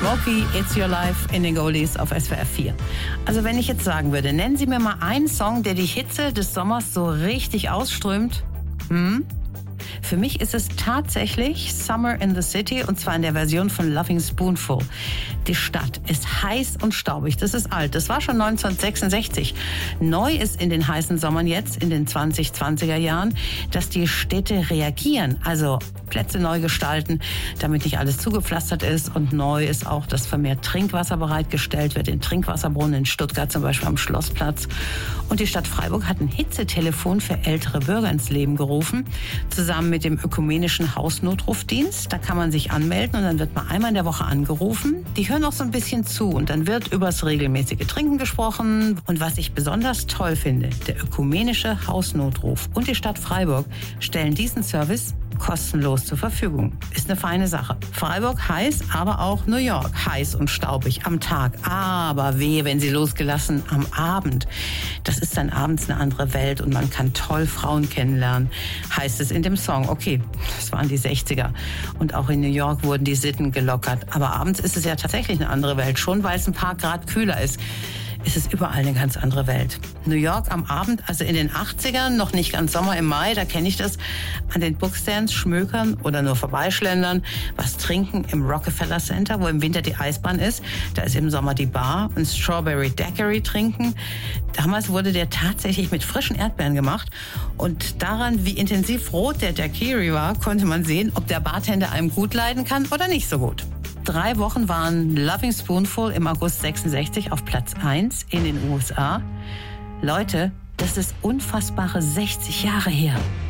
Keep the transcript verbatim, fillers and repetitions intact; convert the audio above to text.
Smokey, It's Your Life in den Goldies auf S W R vier. Also wenn ich jetzt sagen würde, nennen Sie mir mal einen Song, der die Hitze des Sommers so richtig ausströmt. Hm? Für mich ist es tatsächlich Summer in the City, und zwar in der Version von Loving Spoonful. Die Stadt ist heiß und staubig. Das ist alt. Das war schon neunzehnhundertsechsundsechzig. Neu ist in den heißen Sommern jetzt, in den zwanzig zwanziger Jahren, dass die Städte reagieren. Also Plätze neu gestalten, damit nicht alles zugepflastert ist. Und neu ist auch, dass vermehrt Trinkwasser bereitgestellt wird. Den Trinkwasserbrunnen in Stuttgart zum Beispiel am Schlossplatz. Und die Stadt Freiburg hat ein Hitzetelefon für ältere Bürger ins Leben gerufen. Zusammen mit dem ökumenischen Hausnotrufdienst. Da kann man sich anmelden und dann wird man einmal in der Woche angerufen. Die hören auch so ein bisschen zu und dann wird über das regelmäßige Trinken gesprochen. Und was ich besonders toll finde, der ökumenische Hausnotruf und die Stadt Freiburg stellen diesen Service kostenlos zur Verfügung. Ist eine feine Sache. Freiburg heiß, aber auch New York heiß und staubig am Tag. Aber wehe, wenn sie losgelassen am Abend. Das ist dann abends eine andere Welt und man kann toll Frauen kennenlernen, heißt es in dem Song. Okay, das waren die sechziger. Und auch in New York wurden die Sitten gelockert. Aber abends ist es ja tatsächlich eine andere Welt. Schon weil es ein paar Grad kühler ist, ist es überall eine ganz andere Welt. New York am Abend, also in den achtzigern, noch nicht ganz Sommer, im Mai, da kenne ich das, an den Bookstands schmökern oder nur vorbeischlendern, was trinken im Rockefeller Center, wo im Winter die Eisbahn ist. Da ist im Sommer die Bar, ein Strawberry Daiquiri trinken. Damals wurde der tatsächlich mit frischen Erdbeeren gemacht und daran, wie intensiv rot der Daiquiri war, konnte man sehen, ob der Bartender einem gut leiden kann oder nicht so gut. Drei Wochen waren Loving Spoonful im August sechsundsechzig auf Platz eins in den U S A. Leute, das ist unfassbare sechzig Jahre her.